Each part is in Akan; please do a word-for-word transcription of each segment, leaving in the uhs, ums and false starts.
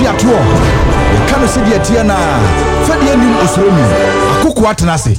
ato ye ka no se de tie na fa de anim osoro mi akoko atena se.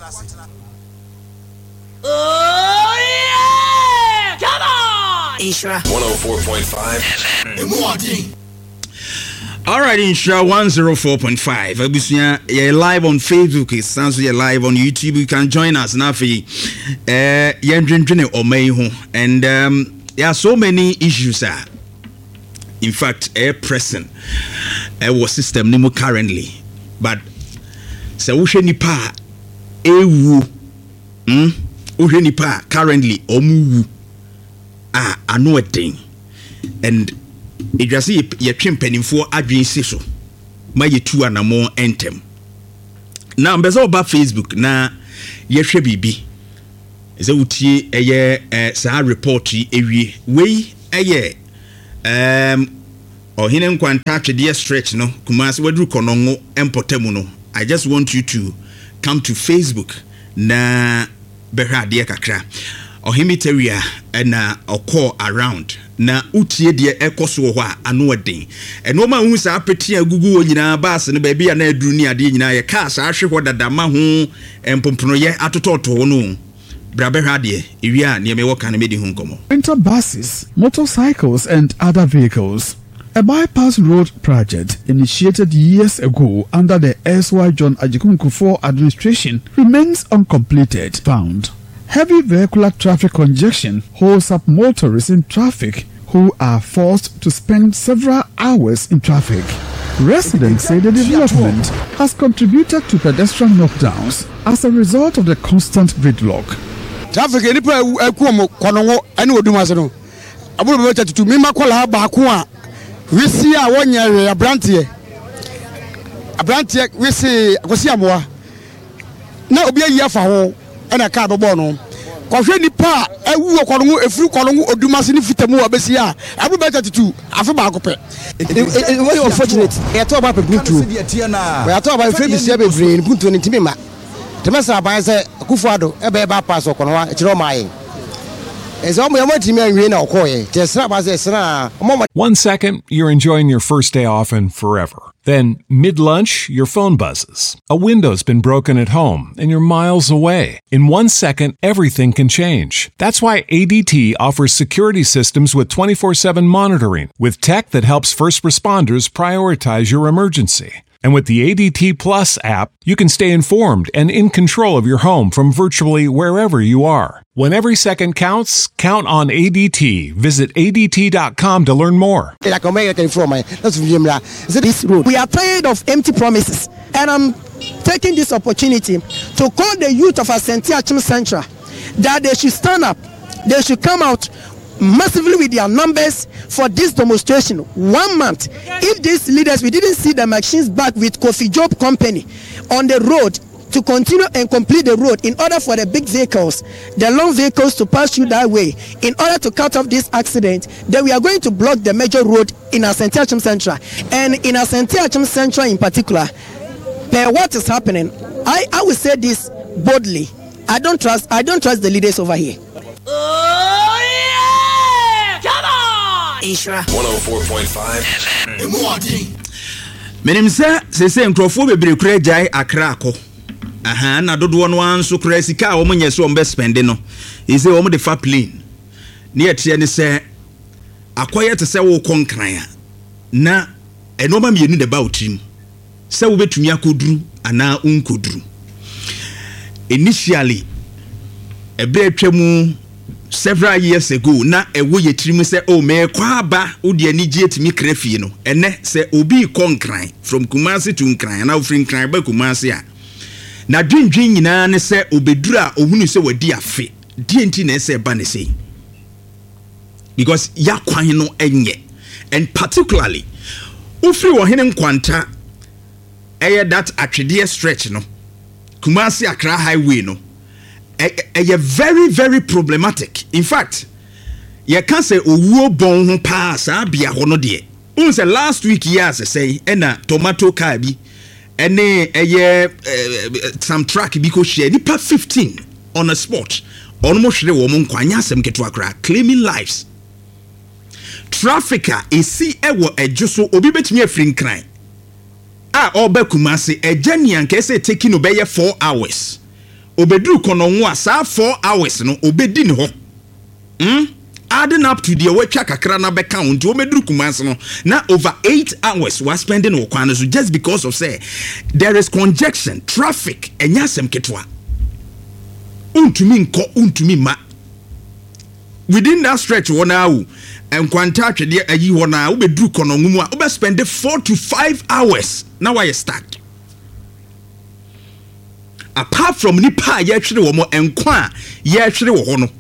Oh yeah, come on. Ishra one oh four point five F M. All right, Insha one oh four point five. Abusuya, you're live on Facebook. It sounds like you're live on YouTube. You can join us now for you. Uh, you're drinking Omeho, and um, there are so many issues. Uh, in fact, air pressing our system nimo currently, but so we nipa ewu, hmm, we nipa currently omu ah, I know a thing, and. It just say ye twempenim for adwensi so ma ye tu anamo entem na mbeza oba Facebook na ye hwe bibi eze utie eye eh, sa report ewie wei eye um ohine nkwanta twede stretch no kumase wadru konongo empotemu no. I just want you to come to Facebook na behra de kakra ohimiteria na okọ around na utie de ekoso ho a ano den eno ma hu sa apeti agugu wo nyina baas ne ba bia na aduru ni ade nyina ye ka sa ahwe ho dadama ho empompono ye atototo no brabehwa de ewia ne me wo kan me di hu nkomo. Winter buses, motorcycles and other vehicles. A bypass road project initiated years ago under the S Y John Agyekum Kufuor administration remains uncompleted. Found heavy vehicular traffic congestion holds up motorists in traffic who are forced to spend several hours in traffic. Residents say the development has contributed to pedestrian knockdowns as a result of the constant gridlock. Traffic any kono any odumase no aburo be chatutu mi makola ba ko a we see a wonya abrantie abrantie we see akosi amoa na obi ayi afa ho ena ka bebo no kohwe nipa ewu okono efuru kono odumase ni fitamu abesi a aburo be chatutu afa ba ko pe very unfortunate e to ba pe puntu we to ba fe bisia be brain puntu ni timima temasa ba se Kufuor ebe ba pass okono wa kire o mai. One second, you're enjoying your first day off and forever. Then, mid-lunch, your phone buzzes. A window's been broken at home and you're miles away. In one second, everything can change. That's why A D T offers security systems with twenty-four seven monitoring, with tech that helps first responders prioritize your emergency. And with the A D T Plus app, you can stay informed and in control of your home from virtually wherever you are. When every second counts, count on A D T. Visit A D T dot com to learn more. We are tired of empty promises, and I'm taking this opportunity to call the youth of Asante Achim Central that they should stand up, they should come out massively with their numbers for this demonstration. One month, if these leaders, we didn't see the machines back with Kofi Job Company on the road to continue and complete the road in order for the big vehicles, the long vehicles to pass through that way, in order to cut off this accident, then we are going to block the major road in Asante Achim Central. And in Asante Achim Central in particular, per what is happening, I, I will say this boldly. I don't trust I don't trust the leaders over here. Oh yeah! Come on! Ishra one oh four point five F M. Menim se se se nkrofo bebre kura jai akra akọ. Aha na dodo no anso kura sika wo menye so ombe spend no. Ise wo mo de fa plane. Ne yetie ne se akoye te se wo konkran na enoma mienu de ba otim. Se wo betumi akoduru ana unkoduru. Initially ebe atwamu several years ago na ewo yetirimu se o me kwa ba odi ani gye etimi krafie no ene se obi konkran from Kumasi to Nkran na ofrin Nkran ba Kumasi a na dwendwen nyina ne se obedura ohunu se wadi afe die enti na se ba ne sei because yakwan no enye, and particularly ufri wo hene nkwanta eye that atwede stretch no Kumasi Accra highway no a very very problematic. In fact, you can say owuo bon ho pa sa bia ho no de. Un say last week years say na tomato car bi ene eye some truck bi ko share nipa fifteen on a spot. Almost hwe wo mo nkwanya asem keto akra claiming lives. traffic a esi ewo edwo so obi betumi afiri nkran a oba Kumasi ejani anka say taking obeye four hours obeduru kononwo a saa four hours no obedi ne ho hmm adding up to the watcha kakra na beka unti obeduru Kumasi no na over eight hours was spending wo kwan so just because of say there is congestion traffic enya sem ketwa untumi nko untumi ma within that stretch one hour and kwanta twede ayi ho na obeduru kononwo mu a obe spend four to five hours now why you stuck apart from nipa ye twere wo mo enkwa ye twere wo ho no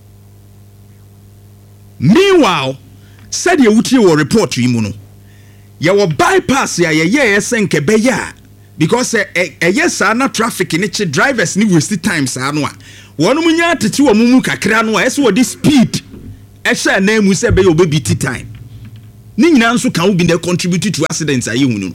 meanwhile said ye wutie wo report yi mu no ye wo bypass ya ye ye senke be ya because e yes na traffic ni chi drivers ni waste time sa no a wonu munya tete wo mu kakra no a ese wo di speed e sha na mu se be ye obebiti time ni nyina nso kan wo bi na contribute to accidents ayi hunu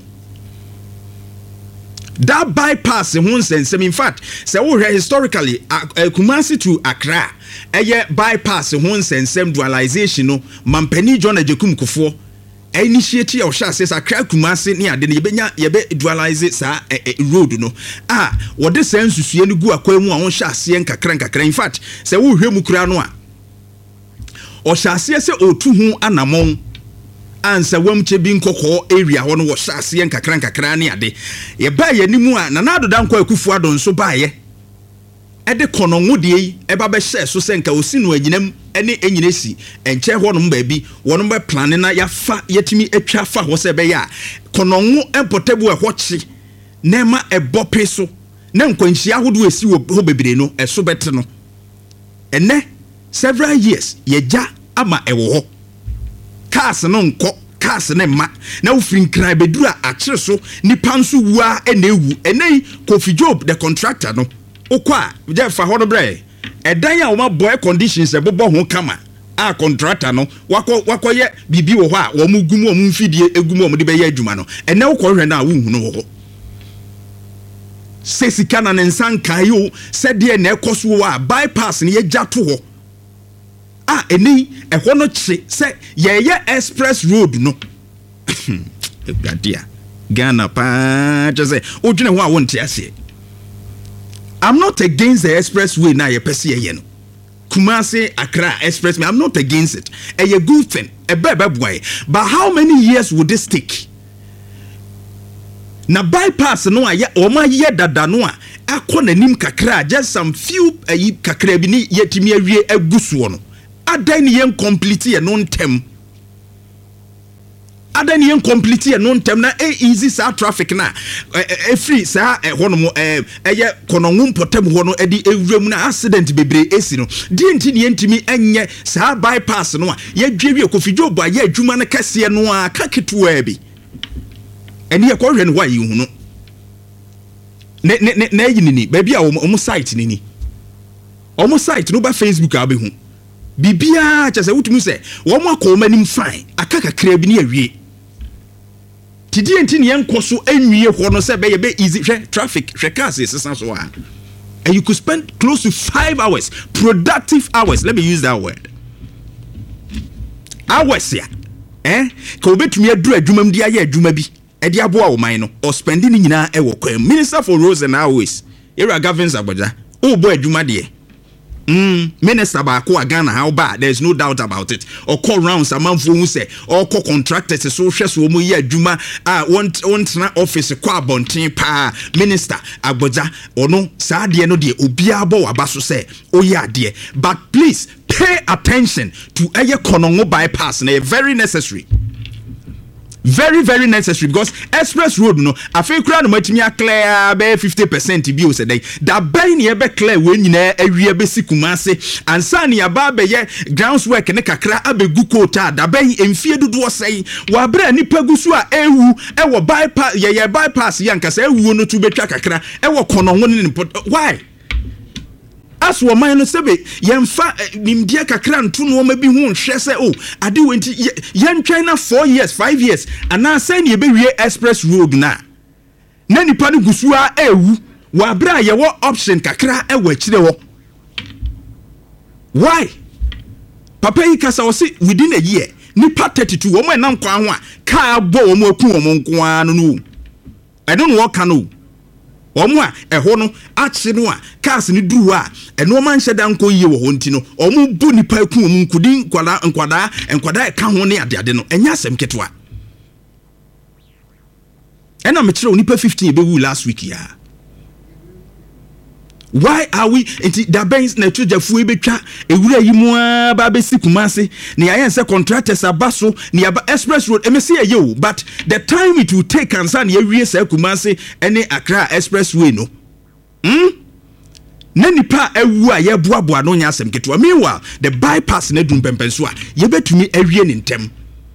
that bypass hun sense in fact say we historically uh, uh, Kumasi to Accra eye bypass hun sense dualization no mampani John Ajekum Kufuor initiate your sha says Accra Kumasi ni ade ye benya ye be dualize sa uh, uh, road no ah what the sense susue no gu akwa mu a won sha ase nkakra nkakra in fact say wo hwemu kura no a o sha ase se otu hu anamon ansa wamche bi nkokọ area ho no wo hyase nkakra nkakra ne ade ye ba ye nimu a na nado dankwa akufu adon so ba ye ede kononwo de yi e ba be hye so senka osi no anyinam ene enyina si enche ho no mba bi wono be plan na ya fa yetimi atwa fa ho se be ya kononwo empotabu e hochi na ma e bope so na nkwanhia hodo esi ho bebire no eso bete no ene several years ye ja ama e wo ho cars no nko cars ne ma na ufiri nkran beduru a akire so nipa nso wu a ene ewu ene Kofi Job the contractor no okwa je fa ho no bre edan a wo ma boy conditions e bobo ho kama a contractor no wako wako ye bibi wo ho a wo mu gumu wo mu mfidie egumu wo mu de be ye adwuma no ene wo ko hwe na wo hu no wo sesika na nsan kai o se de na ekoso wo a bypass ne ye jato ho ah eni ehwo no chi se ye ye express road no egadia Ghana pa just odwene ho a wonte ase I'm not against the expressway na ye pese ye no Kumasi Accra expressway I'm not against it a good thing a bebe boy but how many years would this take na bypass no a ye o ma ye dada no a akọ nanim kakra just some few ayi kakra bi ni yetimi awie agusuo no adan yen complete ye non tem adan yen complete ye non tem na e easy sa traffic na e free sa e hono mo e ye kononwo potem ho no e di ewuram na accident bebre esi no di enti ne yentimi enye sa bypass no a ye dwewie Kofi Job a ye adwuma na kase no a kaketua bi eni ye ko hwe no wa yi hu no ne ne na yi ni ba bia o site ni ni o site no ba Facebook a be hu bibia cha se wutumi se wo mo akoma nim fine akaka kra bi ne awie tidi enti ne enkoso anwie ho no se be ye be easy traffic hwe cars sesa so a and you could spend close to five hours productive hours let me use that word hours ya eh ka obetumi aduru adwumam dia ya adwuma bi e dia boa wo man no or spending nyina e wo kwam Minister for Roads and Highways era Gavin Agbodza o bo adwuma de Mm, Minister Bako Ghana how bad there's no doubt about it. Or call rounds a man who say or call contractors so stress wo mu ye adwuma ah want want na office kwa bonten pa Minister Agbodza ono saa de no de obi abo wabaso say oya de but please pay attention to eye konongo bypass na very necessary. Very very necessary because express road no afi kura no matimi clear be fifty percent bi o se dey da ban ne be clear we nyina awie be Kumasi ansa ne aba be ye grounds work ne kakra abegu kota da ban emfie dudu sei wa bra ni pagusu a ewu e wo bypass ye ye bypass yankasa ewu no tu betwa kakra e wo kono ho ne why as wo man no sebe yemfa nimdia kakra nto no ma bi hu hwe se oh ade wenti yentwen na four years five years ana say ne be wie express road na na nipa no gusu a ewu wa bra ye wo option kakra e wa kire wo why papa yi kasa wo se within a year nipa thirty-two wɔn ɛnam kwan ho a kaa bɔ wɔn aku wɔn nko ara no no ɛno no wɔka no wɔn a ɛhɔ no akye no a cars ni duru a ɛno ɔman hyɛ da nkɔ yie wɔ hɔ nti no wɔn bu nipa aku wɔn nkudi nkwadaa nkwadaa nkwadaa ɛka ho ne adeade no ɛnyɛ asɛm ketewa ɛna mekyerɛ nipa fifteen ebewu last week ya. Why are we into the banks na tuja fu ebetwa ewura yi mu a ba be sikumase na ya say contractors abaso na aba express road emesi ye but the time it will take ansan ya wie say kumase ene Accra expressway no hm na nipa awu a ye boaboa no nya asem keto meanwhile the bypass na dum pempenso a ye betumi awie ne ntem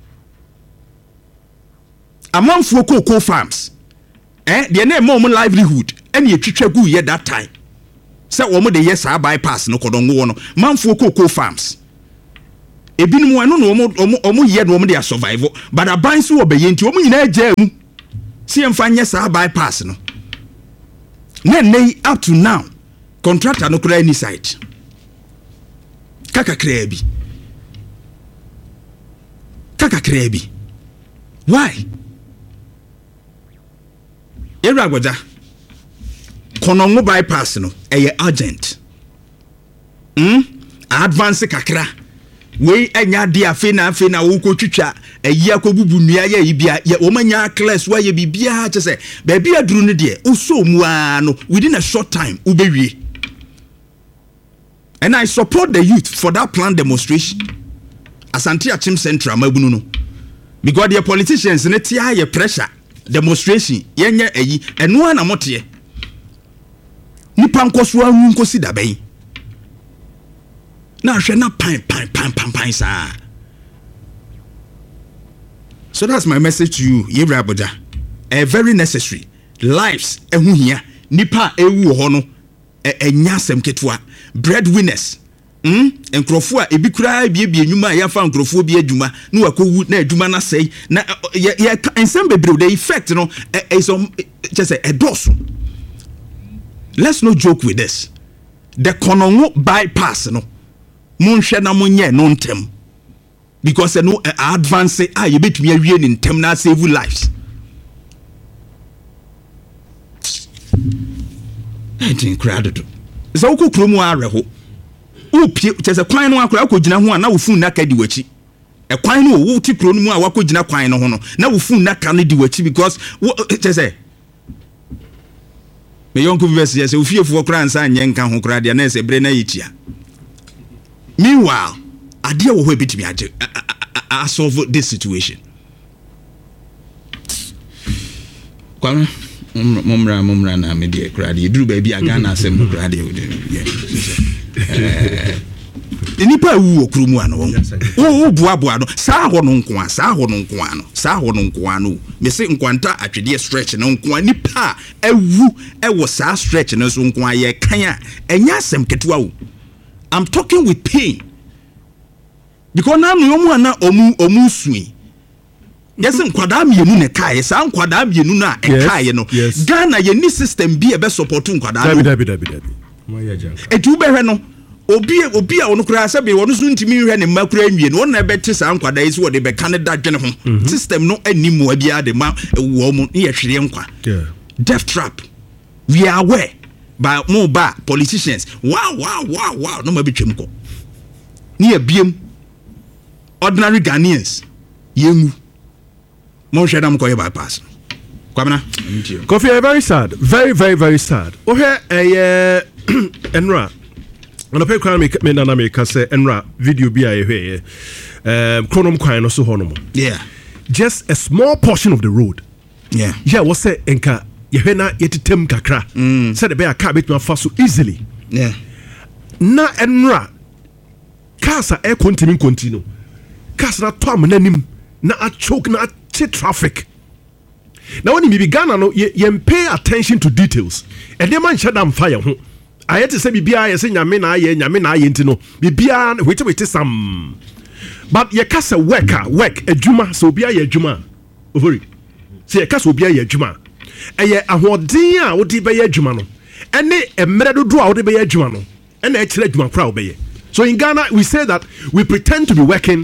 amanfo cocoa farms eh de na mo livelihood ene ye twitwa gu ye that time. Say woman the yes bypass no kodongo no manfo cocoa farms ebinim wan no omo omo ye no omo dey survive but aban so obeye nti omo nyina agya mu si emfa nye sa bypass no na nei up to now contractor no kura any site kaka krebi kaka krebi why era goja konongo bypass no eye urgent mm advance kakra we enya dia afi na afi na wo ko twitwa eyi akobubu nua ye ibia ye wo manya class wa ye bibia che se ba bia duru ne de uso mu ano within a short time ubewie. And I support the youth for that plan demonstration Asante Achim Central mabunu no because the politicians ne tia ye pressure demonstration yenye eyi eno na motie nipa nkoso ahu nkosi da ben na hwe na pan pan pan pan pan sa. So that's my message to you Yewra Abuja. A very necessary lives ehu hia nipa ewu ho no enya asem ketwa breadwinners mm enkrofo a ebi kura biebie nwuma ya fa enkrofo bi adwuma na wakowu na adwuma na sei na ya ensem bebre the effect no is on just say a doso. Let's not joke with this. The konongo bypass no monhwe na monye no ntem because no advance ah you betumi awie ne ntem na save lives. It's incredible. So ko kromu areho upie chese kwan no akora akogina ho na wo fun na ka di wachi e kwan no wo ti kromu a wakogina kwan no ho no na wo fun na ka no di wachi because chese me yonko vivesi yes ufiefo kora ansa nye nka ho kora de na ese bre na yitia. Meanwhile ade wo ho ebitimi age a solve this situation. Kwame mumra mumra na me de kora de duru ba bi aga na asem kora de eh nipa wu okrumu ano wo bua bua no saa ho no nko a saa ho no nko a no saa ho no nko a no me se nkwanta atwede stretch no nko a nipa awu e wo saa stretch no so nko a ye kan a enya asem ketwa wo. I'm talking with pain because na no yomu ana omu omu sui yes nkwada mienu ne kai saa nkwada mienu na e kai no Ghana ye ni system bi e be support nkwada no dabi dabi dabi moya jan etu be hwe no obi obi a ono kura sabe wono so ntimi hwe ne makura nwie no na be te saa nkwada yi so de be kan da dwene ho system no animu abia de ma wo mu ye hwere nkwa death trap we are aware by mo ba politicians wow wow wow wow no ma betwem ko ni abiem ordinary Ghanaians yemu mo hwe dam ko ye bypass kwamna Kofi very sad very very very sad o he eh enra on pay crime me na na me ka say enra video bi a ye hwe um kronom kwan no so honom yeah just a small portion of the road yeah yeah what say enka ye hwe na yetetem kakra mm. say the be a car bit fa so easily yeah na enra cars are continue continue cars na to am nanim na a choke na a traffic. Now when you begin no you pay attention to details and the man shut down fire ho I had to say bibia ye say nyame na aye nyame na aye ntino bibia wait wait some but ye kasa worker work adwuma so bia ye adwuma over it say ye kasa bia ye adwuma eye ahoden a wo di be ye adwuma no ene emre dodo a wo di be ye adwuma no ene e kire adwuma kra wo be ye. So in Ghana we say that we pretend to be working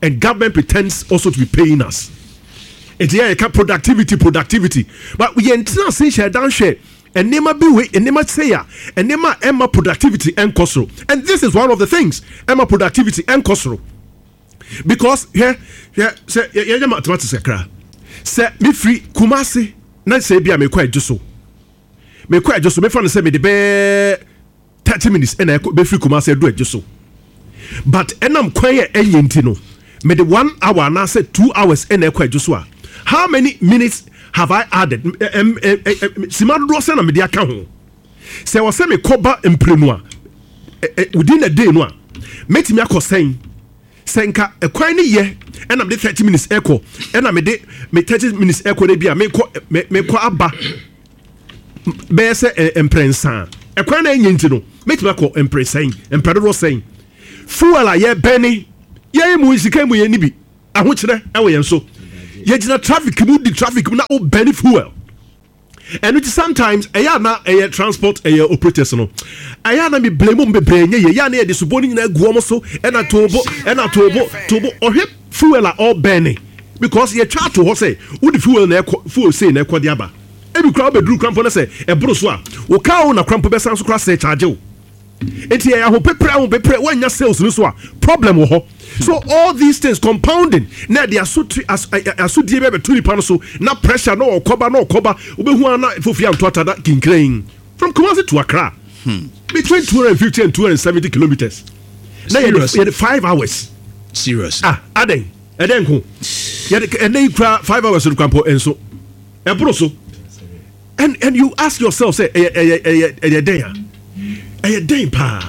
and government pretends also to be paying us. It's yeah, productivity, productivity. But we enter share down share and never be way and never say ya and never Emma productivity and cost. And this is one of the things Emma productivity and cost. Because here, here, say yeah, yeah, mathematics kra. Say me free Kumasi. Na say bia me kwa adwoso. Me kwa adwoso me fa no say me de be thirty minutes and I be free Kumasi do adwoso. But enam kwan ye enye nti no. Me de one hour na say two hours and I kwa adwoso a. How many minutes have I added? Um, Simado do say na me de aka ho. Say wo say me koba emprenu a. Within a day no a. Metimi akosen. Senka a kwan ye and I'm the thirty minutes echo and I'm de me thirty minutes echo de bia me ko me ko aba be se emprensa a kwan enye nti no metime ko empresan empredoro sen fuel a ye beni ye mu sika mu ye ni bi aho kire e wo yen so ye gina traffic mu di traffic mu na o beni fuel. And it is sometimes a yana a transport a operators no. A yana me blame on be brain ye yana the subordinate in a guamoso and a turbo and a turbo turbo or hip fuel are all burning. Because ye try to say, would the fuel ne fuel say ne quadiaba. Every crowd be drew crampon say a broswa. O cow na crampo be sans cross say charge. Enti ya ho pepre ho pepre when your sales no so problem wo ho. So all these things compounding na they are so as as die be twenty pounds so na pressure no okoba no okoba obehu na fofia ntoata da kinkran from Kumasi to Accra hmm. between two hundred fifty and two hundred seventy kilometers. Now you had five hours. Serious. Ah, aden. Eden ko. And then you cry five hours to campo enso. E broso. And and you ask yourself say eh eh eh eh day. Eh day pa.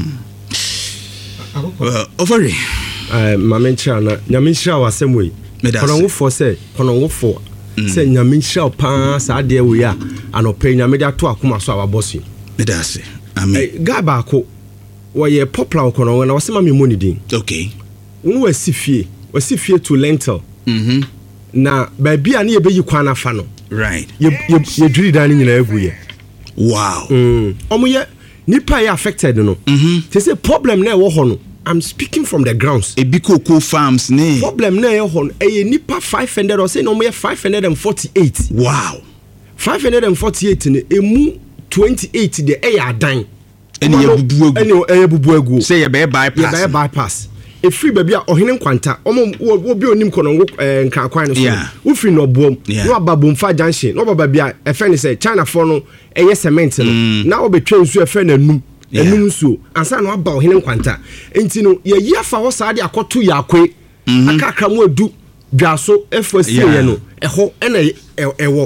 Well, over it. Uh, Mamencha na nyamencha wa semwe. Kono ngofo se, kono ngofo se nyamencha pa sa de we a anope nyamede ato akoma so ababosi. Medase. Amen. Ga ba ko wo ye popular kono na wasema me money din. Okay. Unu wasifie, wasifie to lentil. Mhm. Na ba bia na ye beyi kwan afa no. Right. Ye ye dwiri dan nyina agu ye. Wow. Mm. Omo ye nipa ye affected no. Mhm. They say problem na wo ho no. I'm speaking from the grounds. A big cocoa farms ne. Problem na ye ho e nipa five hundred or say no me five hundred forty-eight. Wow. five hundred forty-eight ne emu twenty-eight de e ya dan. Eni ye bubu egu. Eni e bubu egu. Say ye be bypass. Ye be bypass. E free baby a ohene kwanta. Omo wo bi onim kono nkan kwan no so. Wo free no bom. No ababomfa junction. No baba bia e fe ne say China for no e ye cement no. Na wo betwe nsu e fe na num. Enum nsuo ansa na aba ohene nkwanta enti no ye yi afa ho saade akoto yakwe akakra mu adu dwaso efo sie ye no eho ena ewo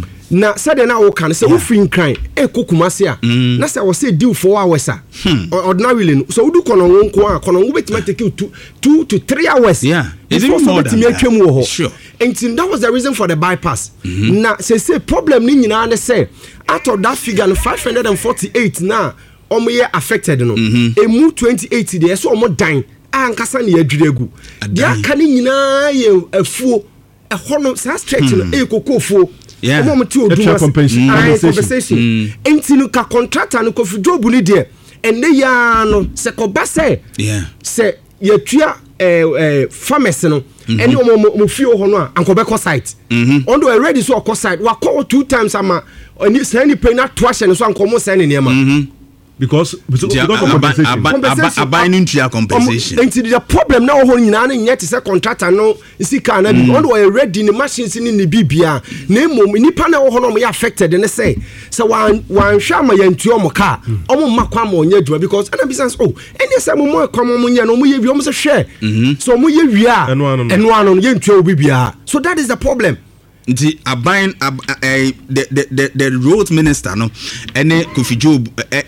na saade na wo kan se wo free kran e kokumase a na se wo se deal four hours a ordinarily no so udu kono nko a kono wo betima take two two to three hours yeah is it more than that? Sure. And that was the reason for the bypass. Mm-hmm. Now say say problem ni nyina na say out of that figure no five hundred forty-eight na omo ye affected no emu twenty-eight de so omo dan ankasa na yadwiregu de aka ni nyina ye afuo ehɔ no sa stretch no e kokofuo omo mo ti oduma compensation enti no ka contractor no Kofi Job ni de enne ya no se ko ba se se yatua eh eh farmers no ene omo mo fie ho no a ankobeko site ondo already so akɔ site wa call two times ama oni say ni pay na to ahye no so ankomo say ne nema because because compensation abai no ntua compensation enti the problem na ho nyina na nyɛ te sɛ contractor no sika na bi ondo already ni machines ni ni bibia na emom nipa na ho no mo affected ne say sɛ wan wan hwa ma yantua mo car omo makwa ma onya dua because ana business oh any say mo mo kwa mo nya no mo ye wi omo se hwɛ so mo ye wi a eno ano no yantua obi bia so that is the problem. The abain ab, uh, the, the the the road minister no ene Kofi Job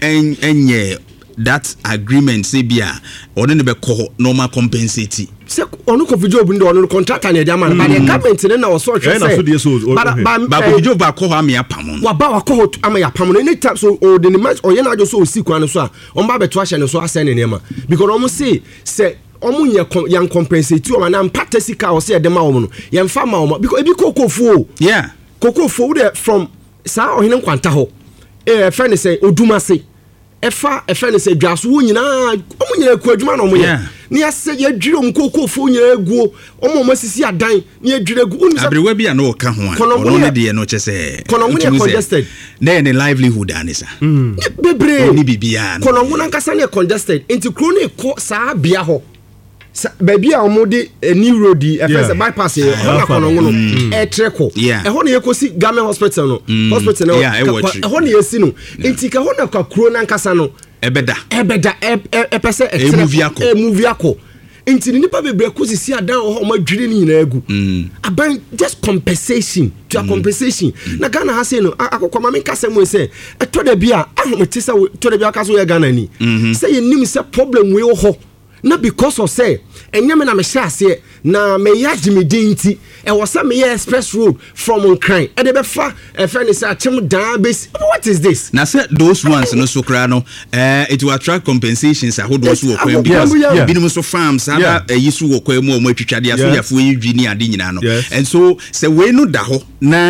enye that agreement say bia ono ne be ko normal compensate se ono Kofi Job ndo ono contractor na diamond but the government ne na so hwe say ba Kofi Job akɔ ha me apam no wa ba akɔ ho ama ya pam no any time so o the match o ye na jo so o si kwan no so a on ba beto ahye no so asɛn ne nema because omo say say omo nya yan compensate o na mpata sika o say de ma omo no ye mfa ma omo because ebi kokofu yeah kokofu de from sa ohene nkwanta ho eh friend say odumase ɛfa ɛfɛ ne sɛ dwaso wo nyinaa ɔmo nyinaa ku adwuma na ɔmo yɛ ne yɛsɛ yɛdwire ɔmo kookoofoɔ nyinaa guo ɔmo ɔmo asisi adan ne yɛdwire gu aberewa bi a na ɔka ho a ɔno ne deɛ no kyɛ sɛ kɔnɔngo yɛ congested na yɛ ne livelihood a ne sa bebree ne biribiaa no kɔnɔngo nankasa ne yɛ congested nti kuro no ɛkɔ saa bea hɔ baabi a wɔn de new road yi ɛfɛ sɛ bypass yɛ ɛhɔ na kɔnɔngo no ɛɛtrɛ kɔ ɛhɔ na yɛkɔsi government hospital no hospital no ɛhɔ na yɛsi no nti ka hɔ na ka kuro nankasa no ɛbɛda ɛbɛda ɛpɛ sɛ ɛtrɛ ɛmuvi akɔ nti ne nipa bebree kɔ sisi adan wɔ hɔ ɔmo adwiri ne nyinaa egu aban just compensation to a compensation na Ghana ha sɛ no akɔkɔ maame nkasa mu sɛ ɛtɔ da bi a ahomete sɛ tɔ da bi aka so yɛ Ghana ni sɛ yɛ nim sɛ problem wei wɔ hɔ na because of say enyame na me hyɛ aseɛ na me ya jimidi nti e wo say me ya express road from Nkran e de be fa e fa ne say achem dan base. What is this? Na say those ones no so kra no eh it will attract compensations ahodo so okwan bi binom so farms ada yi so okwan mu o mo atwitwade aso yafo yi dwi ni ade nyina no and so say we no da ho na